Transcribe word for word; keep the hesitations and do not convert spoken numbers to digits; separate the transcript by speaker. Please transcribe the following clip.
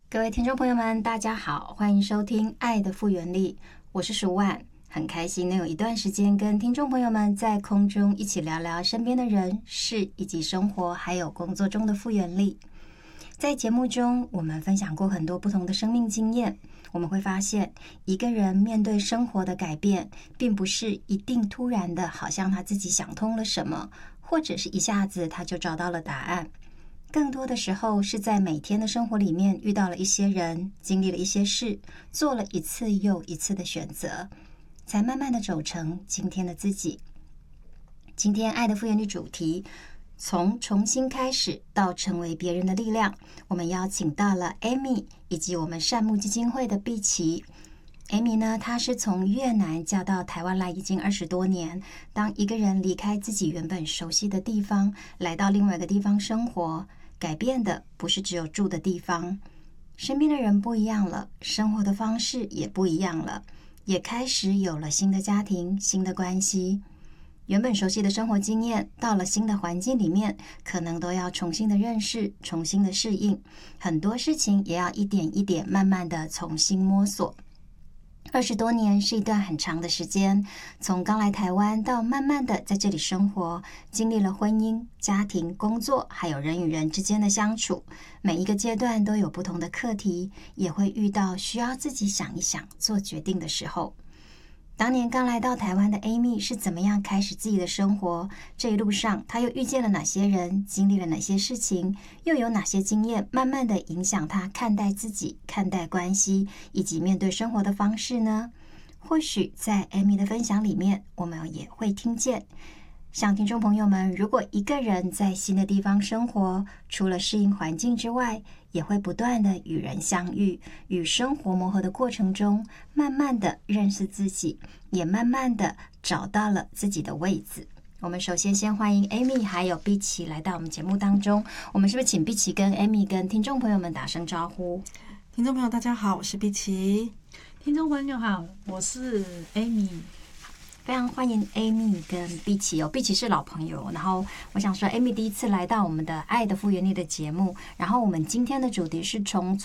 Speaker 1: 各位听众朋友们，大家好，欢迎收听《爱的复原力》，我是舒婉，很开心能有一段时间跟听众朋友们在空中一起聊聊身边的人事以及生活还有工作中的复原力。在节目中，我们分享过很多不同的生命经验，我们会发现一个人面对生活的改变，并不是一定突然的，好像他自己想通了什么，或者是一下子他就找到了答案。更多的时候是在每天的生活里面遇到了一些人，经历了一些事，做了一次又一次的选择，才慢慢的走成今天的自己。今天爱的复原力主题，从重新开始到成为别人的力量，我们邀请到了 Amy 以及我们善牧基金会的碧琪。Amy 呢，她是从越南嫁到台湾来已经二十多年。当一个人离开自己原本熟悉的地方，来到另外一个地方生活，改变的不是只有住的地方，身边的人不一样了，生活的方式也不一样了，也开始有了新的家庭、新的关系。原本熟悉的生活经验，到了新的环境里面，可能都要重新的认识、重新的适应，很多事情也要一点一点慢慢的重新摸索。二十多年是一段很长的时间，从刚来台湾到慢慢的在这里生活，经历了婚姻、家庭、工作，还有人与人之间的相处，每一个阶段都有不同的课题，也会遇到需要自己想一想做决定的时候。当年刚来到台湾的 Amy 是怎么样开始自己的生活？这一路上她又遇见了哪些人，经历了哪些事情，又有哪些经验慢慢的影响她看待自己、看待关系以及面对生活的方式呢？或许在 Amy 的分享里面，我们也会听见。像听众朋友们，如果一个人在新的地方生活，除了适应环境之外，也会不断的与人相遇，与生活磨合的过程中，慢慢的认识自己，也慢慢的找到了自己的位置。我们首先先欢迎 Amy 还有碧琪来到我们节目当中。我们是不是请碧琪跟 Amy 跟听众朋友们打声招呼？
Speaker 2: 听众朋友大家好，我是碧琪。
Speaker 3: 听众朋友好，我是 Amy。
Speaker 1: 非常欢迎 Amy 跟碧琪哦，碧琪是老朋友，然后我想说 Amy 第一次来到我们的爱的复原力的节目，然后我们今天的主题是从